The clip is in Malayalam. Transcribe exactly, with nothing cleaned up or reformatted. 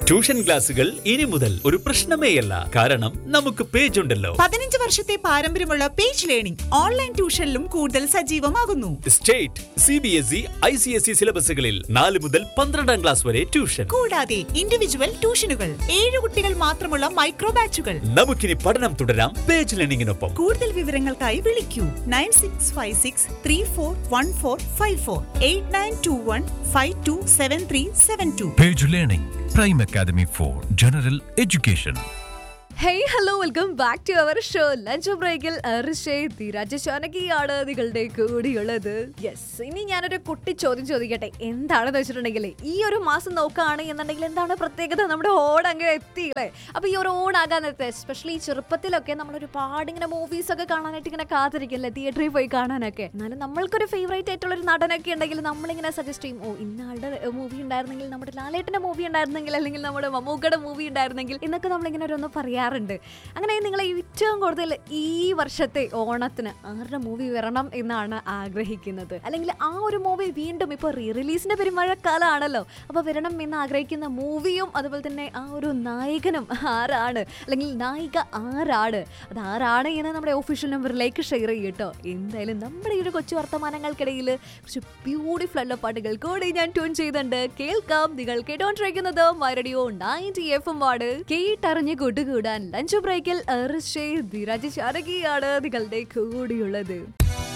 ട്യൂഷൻ ക്ലാസുകൾ ഇനി മുതൽ ഒരു പ്രശ്നമേയല്ല. കാരണം നമുക്ക് പേജ് ഉണ്ടല്ലോ. പതിനഞ്ച് വർഷത്തെ പാരമ്പര്യമുള്ള പേജ് ലേണിംഗ് ഓൺലൈൻ ട്യൂഷനിലും കൂടുതൽ സജീവമാകുന്നു. State, C B S E, I C S E സിലബസുകളിൽ നാല് മുതൽ പന്ത്രണ്ടാം ക്ലാസ് വരെ ട്യൂഷൻ. കൂടാതെ ഇൻഡിവിജ്വൽ ട്യൂഷനുകൾ, ഏഴ് കുട്ടികൾ മാത്രമുള്ള മൈക്രോ ബാച്ചുകൾ. നമുക്കിനി പഠനം തുടരാം പേജ് ലേണിംഗിനൊപ്പം. കൂടുതൽ വിവരങ്ങൾക്കായി വിളിക്കൂ nine six five six three four one four five four eight nine to one five to seven three seven to. Page learning, prime academy for general education. Hey hello, welcome back to our show lunch ബ്രേക്കിൽ രാജശാനകിയാണ് നിങ്ങളുടെ കൂടിയുള്ളത്. യെസ്, ഇനി ഞാനൊരു കുട്ടി ചോദ്യം ചോദിക്കട്ടെ. എന്താണെന്ന് വെച്ചിട്ടുണ്ടെങ്കിൽ ഈ ഒരു മാസം നോക്കുകയാണ് എന്നുണ്ടെങ്കിൽ എന്താണ് പ്രത്യേകത? നമ്മുടെ ഓണം അങ്ങ് എത്തിയില്ലേ. അപ്പോൾ ഈ ഒരു ഓണാകാൻ നേരത്തെ എസ്പെഷ്യലി ഈ ചെറുപ്പത്തിലൊക്കെ നമ്മൾ ഒരുപാട് ഇങ്ങനെ മൂവീസ് ഒക്കെ കാണാനായിട്ട് ഇങ്ങനെ കാത്തിരിക്കില്ലേ, തിയേറ്ററിൽ പോയി കാണാനൊക്കെ. എന്നാലും നമ്മൾക്കൊരു ഫേവറേറ്റ് ആയിട്ടുള്ളൊരു നടനൊക്കെ ഉണ്ടെങ്കിൽ നമ്മളിങ്ങനെ സജസ്റ്റ് ചെയ്യും, ഓ ഇന്നാളുടെ മൂവി ഉണ്ടായിരുന്നെങ്കിൽ, നമ്മുടെ ലാലേട്ടൻ്റെ മൂവി ഉണ്ടായിരുന്നെങ്കിൽ, അല്ലെങ്കിൽ നമ്മുടെ മമ്മൂക്കയുടെ മൂവി ഉണ്ടായിരുന്നെങ്കിൽ എന്നൊക്കെ നമ്മളിങ്ങനെ ഓരോന്ന് പറയാം. അങ്ങനെ നിങ്ങൾ ഏറ്റവും കൂടുതൽ ഈ വർഷത്തെ ഓണത്തിന് ആരുടെ മൂവി വരണം എന്നാണ് ആഗ്രഹിക്കുന്നത്? അല്ലെങ്കിൽ ആ ഒരു മൂവി വീണ്ടും ഇപ്പോൾ റീ റിലീസിന്റെ പെരുമഴക്കാലമാണല്ലോ, അപ്പോൾ വരണം എന്ന് ആഗ്രഹിക്കുന്ന മൂവിയും അതുപോലെ തന്നെ ആ ഒരു നായകനും ആരാണ്, അല്ലെങ്കിൽ നായിക ആരാണ്, അത് ആരാണ് എന്ന് നമ്മുടെ ഒഫീഷ്യൽ നമ്പറിലേക്ക് ഷെയർ ചെയ്യും കേട്ടോ. എന്തായാലും നമ്മുടെ ഈ ഒരു കൊച്ചു വർത്തമാനങ്ങൾക്കിടയിൽ കുറച്ച് ബ്യൂട്ടിഫുൾ ഉള്ള പാട്ടുകൾ കൂടി ഞാൻ ട്യൂൺ ചെയ്തിട്ടുണ്ട്. കേൾക്കാം. നിങ്ങൾ കേട്ടോണ്ടിരിക്കുന്നത് റേഡിയോ നയൻറ്റി എഫ് എം ആണ്. കേട്ടറിഞ്ഞ് കൂട്ടുകൂടാൻ ലഞ്ച് ബ്രേക്കിൽ രാജശാനകിയാണ് നിങ്ങളുടെ കൂടിയുള്ളത്.